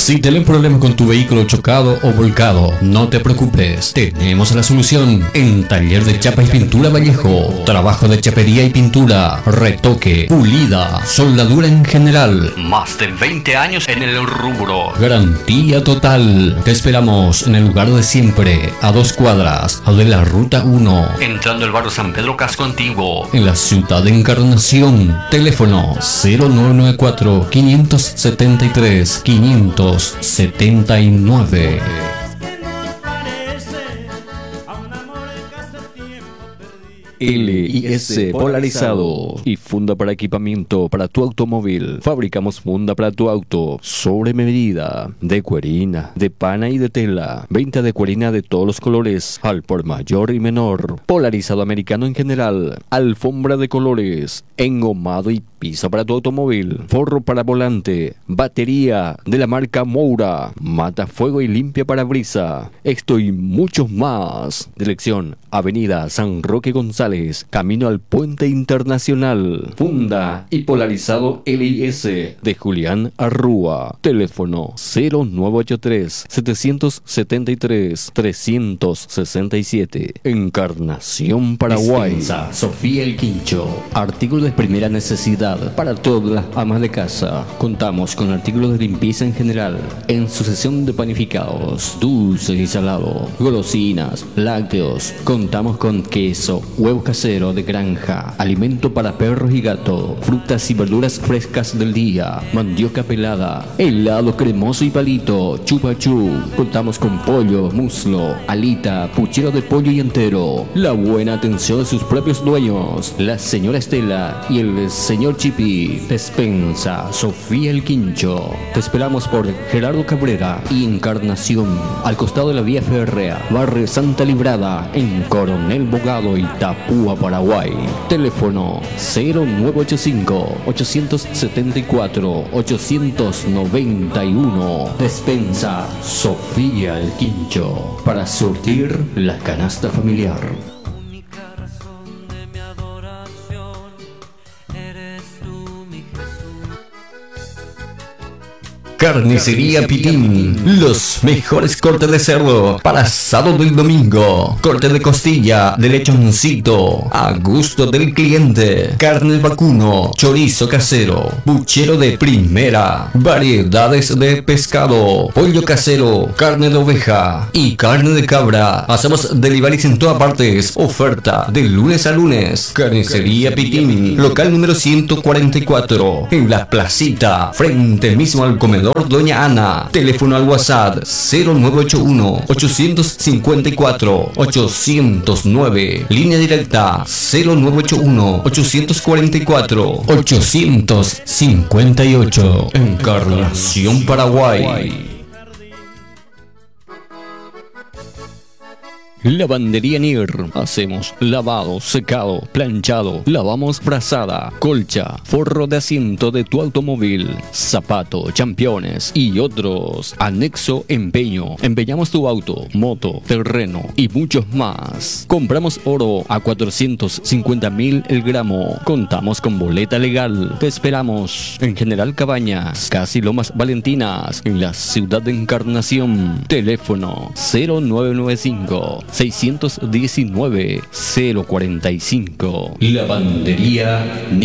Si tienes problemas con tu vehículo chocado o volcado, no te preocupes, tenemos la solución. En Taller de Chapa y Pintura Vallejo, trabajo de chapería y pintura, retoque, pulida, soldadura en general. Más de 20 años en el rubro. Garantía total. Te esperamos en el lugar de siempre, a 2 cuadras de la Ruta 1, entrando al barrio San Pedro Casco Antiguo, en la ciudad de Encarnación. Teléfono 0994 573 579. LIS Polarizado y funda para equipamiento para tu automóvil. Fabricamos funda para tu auto sobre medida, de cuerina, de pana y de tela. Venta de cuerina de todos los colores, al por mayor y menor. Polarizado americano en general. Alfombra de colores, engomado y piso para tu automóvil. Forro para volante, batería de la marca Moura, mata fuego y limpia parabrisa. Esto y muchos más. Dirección: Avenida San Roque González, camino al Puente Internacional. Funda y polarizado LIS de Julián Arrúa. Teléfono 0983 773 367. Encarnación, Paraguay. Despensa Sofía El Quincho. Artículos de primera necesidad para todas las amas de casa. Contamos con artículos de limpieza en general, en su sección de panificados, dulces y salado, golosinas, lácteos. Contamos con queso, huevo casero de granja, alimento para perros y gatos, frutas y verduras frescas del día, mandioca pelada, helado cremoso y palito, chupachú. Contamos con pollo, muslo, alita, puchero de pollo y entero. La buena atención de sus propios dueños, la señora Estela y el señor Chipi. Despensa Sofía El Quincho. Te esperamos por Gerardo Cabrera y Encarnación, al costado de la vía férrea, barrio Santa Librada, en Coronel Bogado, Itapúa, Paraguay. Teléfono 0985 874 891. Despensa Sofía El Quincho, para surtir la canasta familiar. Carnicería Pitín, los mejores cortes de cerdo para asado del domingo, corte de costilla, de lechoncito, a gusto del cliente, carne vacuno, chorizo casero, puchero de primera, variedades de pescado, pollo casero, carne de oveja y carne de cabra. Hacemos deliveries en todas partes, oferta de lunes a lunes. Carnicería Pitín, local número 144, en la placita, frente mismo al comedor Doña Ana. Teléfono al WhatsApp 0981 854 809. Línea directa 0981 844 858. Encarnación, Paraguay. Lavandería Nier. Hacemos lavado, secado, planchado, lavamos frazada, colcha, forro de asiento de tu automóvil, zapato, championes y otros. Anexo empeño. Empeñamos tu auto, moto, terreno y muchos más. Compramos oro a 450.000 el gramo. Contamos con boleta legal. Te esperamos en General Cabañas, casi Lomas Valentinas, en la ciudad de Encarnación. Teléfono 0995 619 045. Lavandería Nier.